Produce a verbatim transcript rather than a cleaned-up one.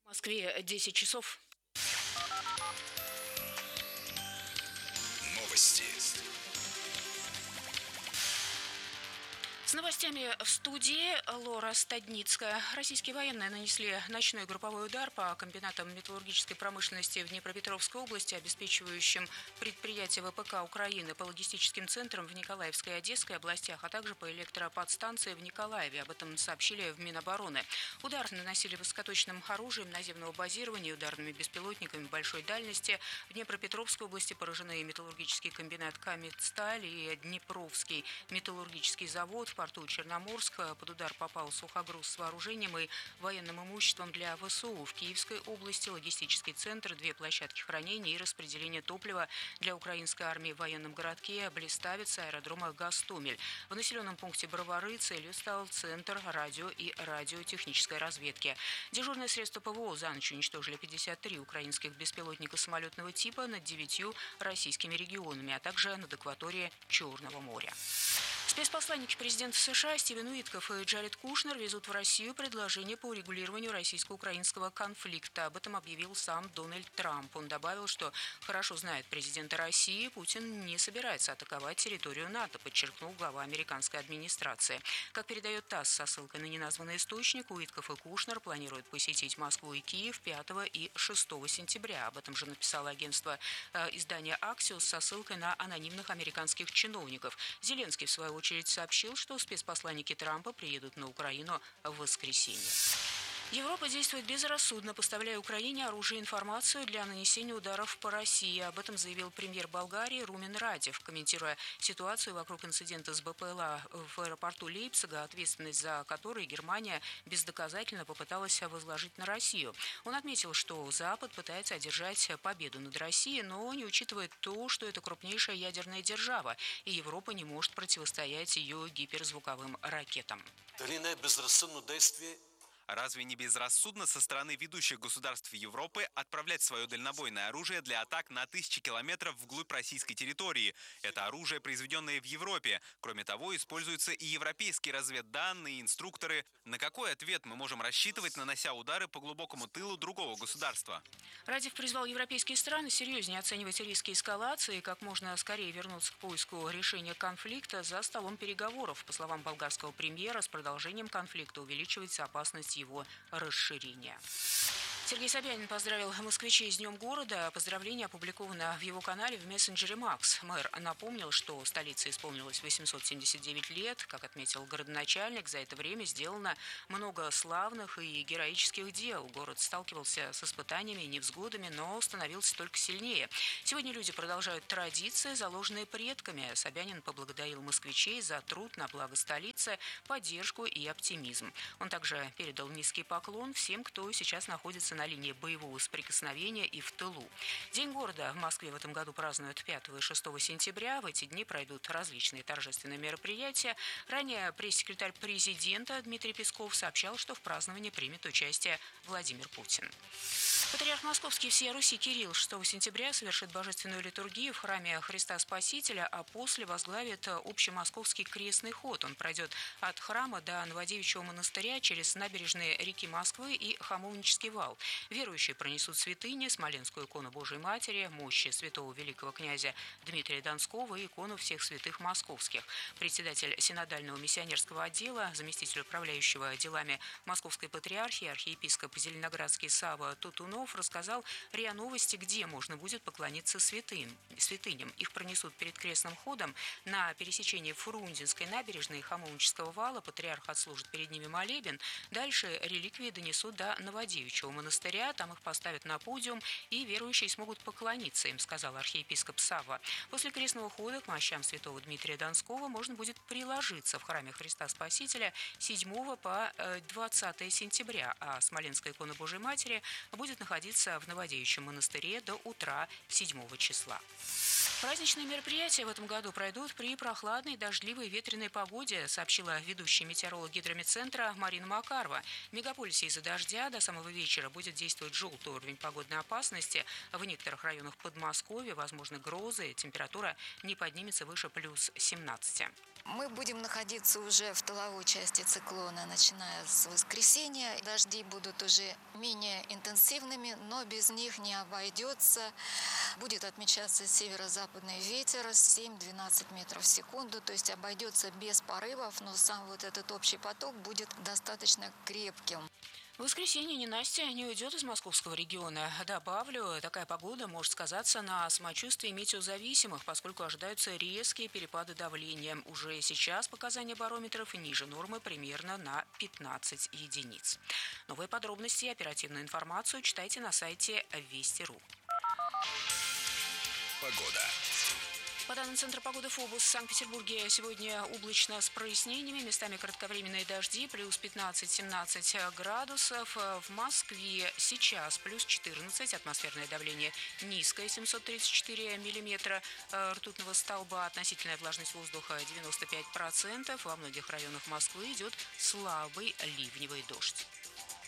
В Москве десять часов. Новости. С новостями в студии Лора Стадницкая. Российские военные нанесли ночной групповой удар по комбинатам металлургической промышленности в Днепропетровской области, обеспечивающим предприятия ВПК Украины, по логистическим центрам в Николаевской и Одесской областях, а также по электроподстанции в Николаеве. Об этом сообщили в Минобороны. Удар наносили высокоточным оружием наземного базирования и ударными беспилотниками большой дальности. В Днепропетровской области поражены металлургический комбинат «Камедсталь» и Днепровский металлургический завод. В порту Черноморск под удар попал сухогруз с вооружением и военным имуществом для ВСУ. В Киевской области логистический центр, две площадки хранения и распределения топлива для украинской армии в военном городке Блиставица, аэродрома Гостомель. В населенном пункте Бровары целью стал центр радио и радиотехнической разведки. Дежурные средства ПВО за ночь уничтожили пятьдесят три украинских беспилотника самолетного типа над девятью российскими регионами, а также над акваторией Черного моря. Спецпосланники президента США Стивен Уитков и Джаред Кушнер везут в Россию предложение по урегулированию российско-украинского конфликта. Об этом объявил сам Дональд Трамп. Он добавил, что хорошо знает президента России, Путин не собирается атаковать территорию НАТО, подчеркнул глава американской администрации. Как передает ТАСС со ссылкой на неназванный источник, Уитков и Кушнер планируют посетить Москву и Киев пятого и шестого сентября. Об этом же написало агентство э, издания «Аксиос» со ссылкой на анонимных американских чиновников. Зеленский, в свою очередь, сообщил, что спецпосланники Трампа приедут на Украину в воскресенье. Европа действует безрассудно, поставляя Украине оружие и информацию для нанесения ударов по России. Об этом заявил премьер Болгарии Румен Радев, комментируя ситуацию вокруг инцидента с БПЛА в аэропорту Лейпцига, ответственность за который Германия бездоказательно попыталась возложить на Россию. Он отметил, что Запад пытается одержать победу над Россией, но не учитывает то, что это крупнейшая ядерная держава, и Европа не может противостоять ее гиперзвуковым ракетам. Разве не безрассудно со стороны ведущих государств Европы отправлять свое дальнобойное оружие для атак на тысячи километров вглубь российской территории? Это оружие, произведенное в Европе. Кроме того, используются и европейские разведданные, и инструкторы. На какой ответ мы можем рассчитывать, нанося удары по глубокому тылу другого государства? Радев призвал европейские страны серьезнее оценивать риски эскалации и как можно скорее вернуться к поиску решения конфликта за столом переговоров. По словам болгарского премьера, с продолжением конфликта увеличивается опасность его расширения. Сергей Собянин поздравил москвичей с Днем города. Поздравление опубликовано в его канале в мессенджере Макс. Мэр напомнил, что столице исполнилось восемьсот семьдесят девять лет. Как отметил городоначальник, за это время сделано много славных и героических дел. Город сталкивался с испытаниями и невзгодами, но становился только сильнее. Сегодня люди продолжают традиции, заложенные предками. Собянин поблагодарил москвичей за труд на благо столицы, поддержку и оптимизм. Он также передал низкий поклон всем, кто сейчас находится на линии боевого соприкосновения и в тылу. День города в Москве в этом году празднуют пятого и шестого сентября. В эти дни пройдут различные торжественные мероприятия. Ранее пресс-секретарь президента Дмитрий Песков сообщал, что в праздновании примет участие Владимир Путин. Патриарх Московский всея Руси Кирилл шестого сентября совершит божественную литургию в храме Христа Спасителя, а после возглавит общемосковский крестный ход. Он пройдет от храма до Новодевичьего монастыря через набережные реки Москвы и Хамовнический вал. Верующие пронесут святыни, Смоленскую икону Божией Матери, мощи святого великого князя Дмитрия Донского и икону всех святых московских. Председатель синодального миссионерского отдела, заместитель управляющего делами Московской патриархии, архиепископ Зеленоградский Савва Тутунов рассказал РИА Новости, где можно будет поклониться святым, святыням. Их пронесут перед крестным ходом на пересечении Фрунзенской набережной и Хамовнического вала. Патриарх отслужит перед ними молебен. Дальше реликвии донесут до Новодевичьего монастыря. Там их поставят на подиум, и верующие смогут поклониться им, сказал архиепископ Савва. После крестного хода к мощам святого Дмитрия Донского можно будет приложиться в храме Христа Спасителя седьмого по двадцатое сентября, а Смоленская икона Божией Матери будет находиться в Новодевичьем монастыре до утра седьмого числа. Праздничные мероприятия в этом году пройдут при прохладной, дождливой и ветреной погоде, сообщила ведущая метеоролог гидрометцентра Марина Макарова. В мегаполисе из-за дождя до самого вечера будет будет действовать желтый уровень погодной опасности. В некоторых районах Подмосковья возможны грозы. Температура не поднимется выше плюс семнадцати. Мы будем находиться уже в тыловой части циклона, начиная с воскресенья. Дожди будут уже менее интенсивными, но без них не обойдется. Будет отмечаться северо-западный ветер семь-двенадцать метров в секунду, то есть обойдется без порывов, но сам вот этот общий поток будет достаточно крепким. В воскресенье ненастье не уйдет из московского региона. Добавлю, такая погода может сказаться на самочувствии метеозависимых, поскольку ожидаются резкие перепады давления. Уже сейчас показания барометров ниже нормы примерно на пятнадцать единиц. Новые подробности и оперативную информацию читайте на сайте Вести точка ру. Погода. По данным Центра погоды ФОБУС, в Санкт-Петербурге сегодня облачно с прояснениями, местами кратковременные дожди, плюс пятнадцать-семнадцать градусов. В Москве сейчас плюс четырнадцать, атмосферное давление низкое, семьсот тридцать четыре миллиметра ртутного столба, относительная влажность воздуха девяносто пять процентов. Во многих районах Москвы идет слабый ливневый дождь.